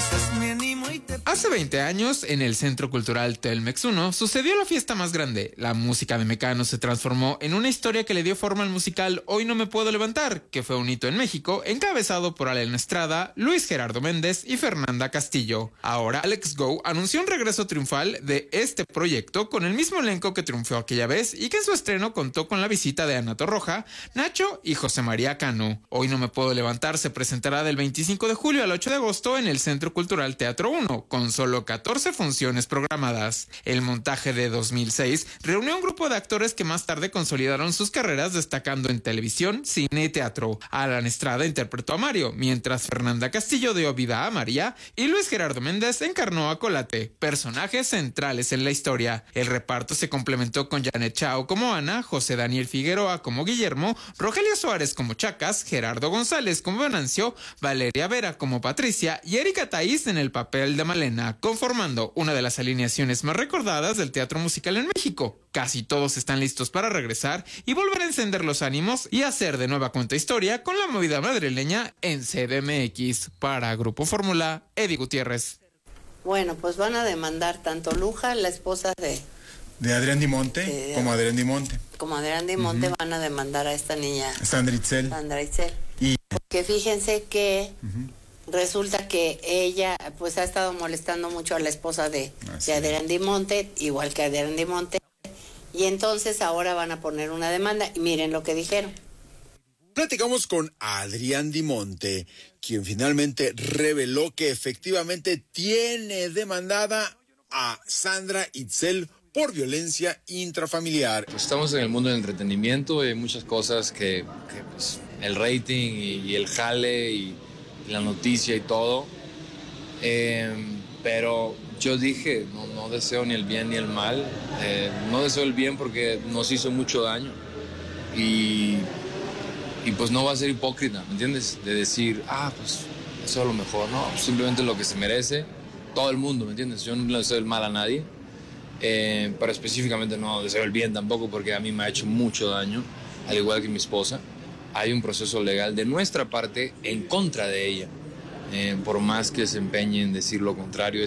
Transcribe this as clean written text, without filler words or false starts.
Hace 20 años, en el Centro Cultural Telmex 1, sucedió la fiesta más grande. La música de Mecano se transformó en una historia que le dio forma al musical Hoy No Me Puedo Levantar, que fue un hito en México, encabezado por Alena Estrada, Luis Gerardo Méndez y Fernanda Castillo. Ahora, Alex Go anunció un regreso triunfal de este proyecto con el mismo elenco que triunfó aquella vez y que en su estreno contó con la visita de Ana Torroja, Nacho y José María Cano. Hoy No Me Puedo Levantar se presentará del 25 de julio al 8 de agosto en el Centro Cultural Teatro 1, con solo 14 funciones programadas. El montaje de 2006 reunió a un grupo de actores que más tarde consolidaron sus carreras destacando en televisión, cine y teatro. Alan Estrada interpretó a Mario, mientras Fernanda Castillo dio vida a María y Luis Gerardo Méndez encarnó a Colate, personajes centrales en la historia. El reparto se complementó con Janet Chao como Ana, José Daniel Figueroa como Guillermo, Rogelio Suárez como Chacas, Gerardo González como Venancio, Valeria Vera como Patricia y Erika Taiz en el papel de Malena, conformando una de las alineaciones más recordadas del teatro musical en México. Casi todos están listos para regresar y volver a encender los ánimos y hacer de nueva cuenta historia con la movida madrileña en CDMX. Para Grupo Fórmula, Eddie Gutiérrez. Bueno, pues van a demandar tanto Luja, la esposa de Adrián Di Monte, como Adrián Di Monte. Como Adrián Di Monte van a demandar a esta niña. Sandra Itzel. Y... Porque fíjense que resulta que ella pues ha estado molestando mucho a la esposa de Adrián Di Monte, igual que Adrián Di Monte. Y entonces ahora van a poner una demanda. Y miren lo que dijeron. Platicamos con Adrián Di Monte, quien finalmente reveló que efectivamente tiene demandada a Sandra Itzel por violencia intrafamiliar. Pues estamos en el mundo del entretenimiento, hay muchas cosas que pues, el rating y el jale y la noticia y todo, pero yo dije, no deseo ni el bien ni el mal, no deseo el bien porque nos hizo mucho daño y pues no va a ser hipócrita, ¿me entiendes? De decir, pues eso es lo mejor, no, simplemente lo que se merece todo el mundo, ¿me entiendes? Yo no le deseo el mal a nadie, pero específicamente no deseo el bien tampoco porque a mí me ha hecho mucho daño, al igual que mi esposa. Hay un proceso legal de nuestra parte en contra de ella, por más que se empeñe en decir lo contrario.